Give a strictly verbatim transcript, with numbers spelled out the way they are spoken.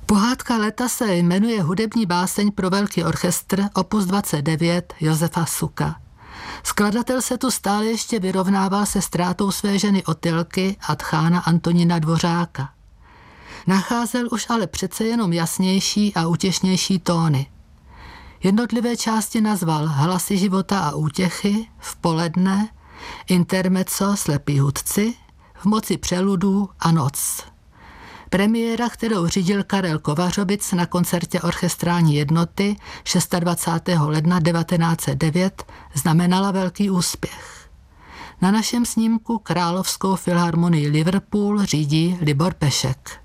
Pohádka léta se jmenuje Hudební báseň pro velký orchestr opus dvacet devět Josefa Suka. Skladatel se tu stále ještě vyrovnával se ztrátou své ženy Otylky a tchána Antonína Dvořáka. Nacházel už ale přece jenom jasnější a útěšnější tóny. Jednotlivé části nazval Hlasy života a útěchy, V poledne, Intermezzo, Slepí hudci, V moci přeludů a Noc. Premiéra, kterou řídil Karel Kovařovic na koncertě orchestrální jednoty dvacátého šestého ledna devatenáct set devět, znamenala velký úspěch. Na našem snímku Královskou filharmonii Liverpool řídí Libor Pešek.